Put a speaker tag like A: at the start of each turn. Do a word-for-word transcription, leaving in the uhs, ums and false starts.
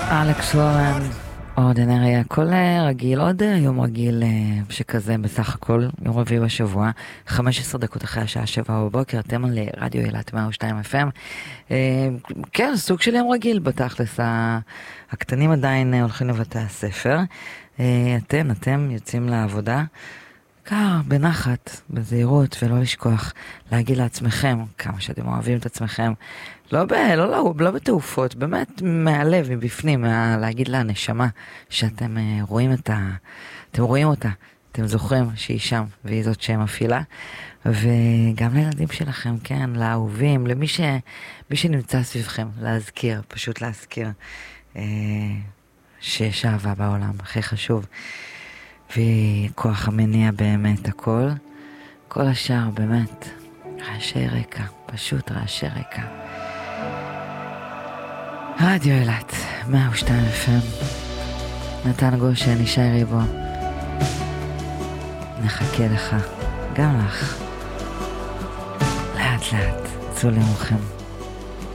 A: אלכס וורן, אורדינרי, הכל רגיל, עוד יום רגיל שכזה בסך הכל, יום רביעי בשבוע, חמש עשרה דקות אחרי השעה שבע בבוקר, אתם על רדיו אילת מאה ושתיים אף אם. כן, סוג של יום רגיל בתכלס, הקטנים עדיין הולכים לבתי הספר, אתם, אתם יוצאים לעבודה, קר, בנחת, בזהירות, ולא לשכוח להגיד לעצמכם כמה שאתם אוהבים את עצמכם, לא, ב, לא, לא, לא בתעופות, באמת מהלב, מבפנים, מה, להגיד לנשמה שאתם uh, רואים את ה... אתם רואים אותה, אתם זוכרים שהיא שם, והיא זאת שמפעילה, וגם לילדים שלכם, כן, לאהובים, למי ש, מי שנמצא סביבכם, להזכיר, פשוט להזכיר uh, שיש אהבה בעולם, הכי חשוב. וכוח המניע באמת הכל, כל השאר באמת רעשי רקע, פשוט רעשי רקע. רדיו אילת מאה ושתיים אף אם, נתן גושן, ישי ריבו, נחכה לך, גם לך, לאט לאט, צאו למוכם.